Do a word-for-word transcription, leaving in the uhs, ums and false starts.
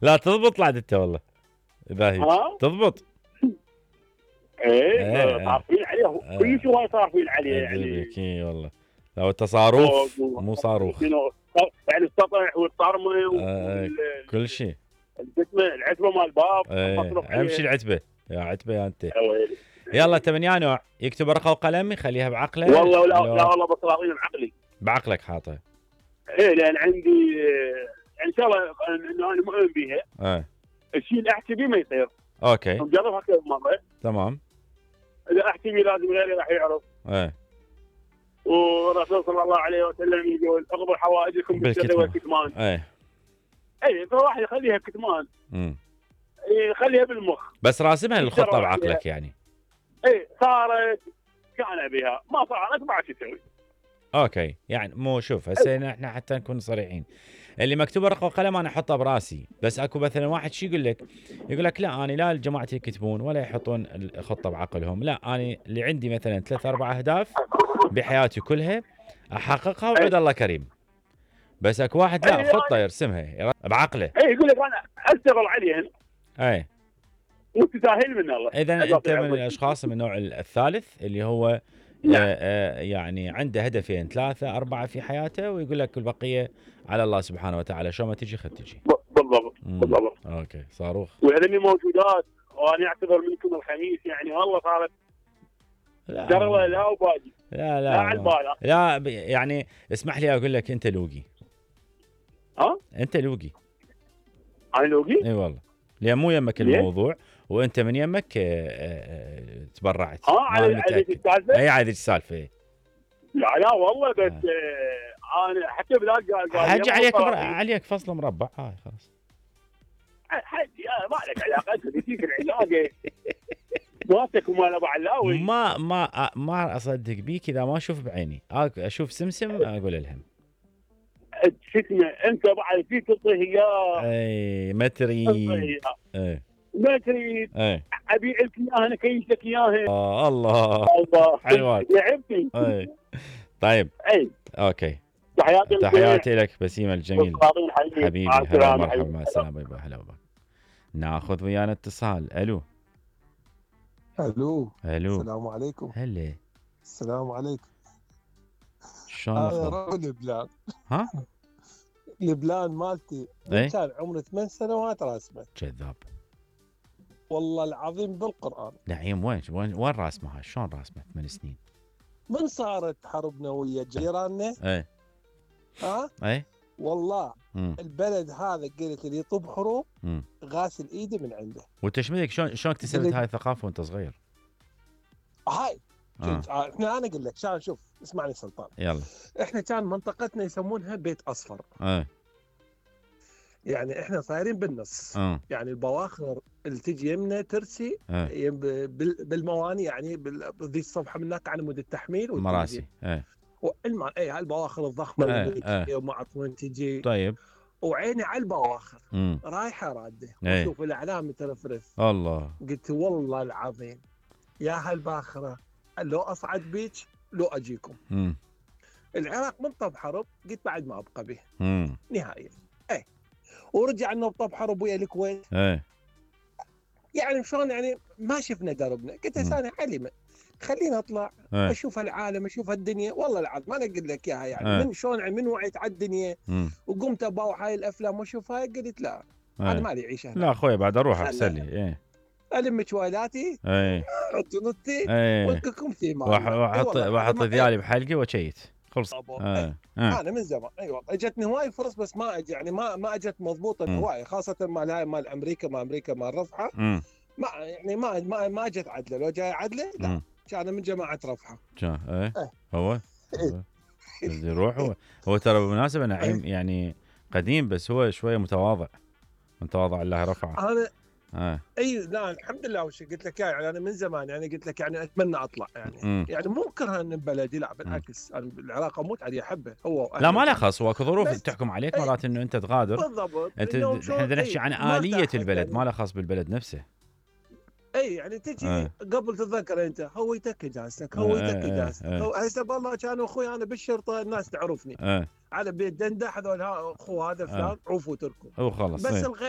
لا تضبط بعد انت والله اذا هيك ها؟ تضبط. ايه إيه، صارفين عليه إيه. كل شيء وايد صارفين عليه ادري يعني. بك اي والله. لو انت صاروف فوق مو صاروخ. شنو، يعني السطح والطرمه آه، كل شيء. والجسمه العتبه مال الباب ايه مصروف اهم شيء عليه. العتبه، يا عتبه يا انت. يا ويلي. يلا تبن يا نوع، يكتب ورقه وقلم يخليها بعقله. والله لا لو لا والله بطلاقين بعقلي. بعقلك حاطه. ايه لان عندي يعني ان شاء الله انه انا مؤمن بيها. ايه الشيء اللي احكي به ما يصير. اوكي مجربها كذا مره. تمام. اذا احكي به لازم غيري راح يعرف. ايه والرسول صلى الله عليه وسلم يقول اقضوا حوائجكم بالسر والكتمان. ايه اي فواحد يخليها كتمان. امم يخليها بالمخ. بس راسمها الخطه بعقلك يعني. اي صارت كان بها، ما صارت ما عاد تسوي. اوكي يعني مو شوف هسه احنا حتى نكون صريحين، اللي مكتوب ورقه وقلم انا احطه براسي، بس اكو مثلا واحد شي يقول لك يقول لك لا انا لا جماعتي يكتبون ولا يحطون الخطه بعقلهم، لا انا اللي عندي مثلا ثلاث اربع اهداف بحياتي كلها احققها وعد الله كريم. بس اكو واحد لا خطه يرسمها بعقله. اي يقول لك انا اشتغل عليهن. اي وتساهل من الله. اذا انت من الاشخاص من النوع الثالث اللي هو نعم. آه آه يعني عنده هدفين ثلاثه اربعه في حياته ويقول لك البقيه على الله سبحانه وتعالى، شو ما تجي خذ تجي. بالضبط بالضبط. اوكي صاروخ. وهذني موجودات وانا اعتذر منكم الخميس يعني والله صارت جرله لا وباقي. لا لا لا على البال. لا يعني اسمح لي اقول لك انت لوقي. ها؟ انت لوقي. انا لوقي؟ اي والله. لان مو يمك الموضوع وانت من يمك تبرعت. اه على على السالفه؟ اي عادي السالفه. لا لا والله بس آه. آه انا حتى بلاك قال قال حج عليك بر... عليك فصل مربع هاي خلاص. حج ما لك علاقه انت بيجيك العلاقه مالتك ومال ابو علاوي. ما ما ما اصدق بيك اذا ما اشوف بعيني، اشوف سمسم اقول الهم. شو اسمه انت بعد في تعطيه اياه. اي ما تريد. اي ما تريد. اي ابيع لك اياها انا كيس لك اياها. اه الله الله حلوات لعبتي. اي طيب اي اوكي. تحياتي تحياتي لك بسيمه الجميل حبيبي. هلا مرحبا مع السلامه باي باي. هلا وبا. ناخذ ويانا اتصال. الو الو الو السلام عليكم. هلا السلام عليكم. شلون هذا اخو؟ رجل لبنان. ها؟ لبنان مالتي ايه؟ كان عمره ثمان سنوات راسمه. كذاب والله العظيم بالقران. نعيم وين وين وين راسمها؟ شلون راسمه ثمان سنين؟ من صارت حربنا ويا جيراننا؟ ايه ها؟ ايه والله مم. البلد هذا قلت اللي يطب حروب مم. غاسل ايده من عنده. وانت ايش بدك شلون شلون اكتسبت هاي الثقافه وانت صغير؟ هاي آه. احنا انا اقول لك شان شوف اسمعني سلطان. يلا احنا كان منطقتنا يسمونها بيت اصفر. ايه يعني احنا صايرين بالنص. اه يعني البواخر اللي تجي يمنا ترسي ايه بالمواني يعني ذي الصفحه من هناك على مود التحميل مراسي. ايه والماء اي البواخر الضخمه ايه ايه وما وين تجي. طيب وعيني على البواخر مم. رايحه راده ايه. وشوف الاعلام ترفرف. الله قلت والله العظيم يا هالباخره لو اصعد بيك لو اجيكم. مم. العراق من طب حرب قلت بعد ما ابقى به مم. نهائيا. اي ورجع انه طب حرب ويا الكويت. ايه يعني شلون يعني ما شفنا دربنا. قلت هسه انا علمه خليني اطلع ايه. اشوف العالم اشوف الدنيا. والله العظيم انا اقول لك اياها يعني ايه. من شلون من وعيت على الدنيا مم. وقمت اباوع هاي الافلام واشوفها قلت لا ايه. انا مالي عيشه هنا. لا اخوي بعد اروح اغسل لي. ايه الم شوالاتي ايه احط نوتي ايه وانكم في مال واحط واحط ذيالي بحلقي وشيت خلص. آه. آه. انا من زمان اي والله اجتني هواي فرص بس ما اجي يعني ما ما اجت مضبوطه هواي خاصه مال هاي مال امريكا ما امريكا مال رفحه ما يعني ما ما ما اجت عدله. لو جاي عدله لا كان من جماعه رفحه. كان ايه اه. هو يروح هو هو ترى بالمناسبه نعيم يعني قديم بس هو شويه متواضع من تواضع الله رفعه. انا اه اي لا الحمد لله وش قلت لك يعني انا من زمان يعني قلت لك يعني اتمنى اطلع يعني مم. يعني مو كرها من بلدي لا بالعكس انا العراق اموت عليه احبه هو لا ما له خص. هو اكو ظروف تحكم عليك مرات انه انت تغادر. بالضبط. انت احنا نحكي عن آلية البلد يعني. ما له خص بالبلد نفسه. اي يعني تجي اه. قبل تتذكر انت هويتك اجازتك هويتك اجازتك هو هسه والله كان اخوي انا بالشرطه الناس تعرفني اه. على بيت دنده هذول اخو هذا فلان عوفوا تركوا وخلص بس الغير